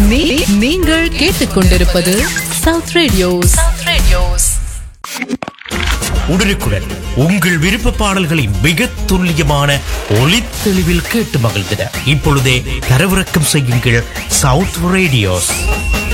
நீங்கள் கேட்டுக்கொண்டிருப்பது south radios. உடனுக்குடன் உங்கள் விருப்ப பாடல்களை மிக துல்லியமான ஒளித்தெளிவில் கேட்டு மகிழ்ந்திட இப்பொழுதே தரவிறக்கம் செய்யுங்கள் சவுத் ரேடியோஸ்.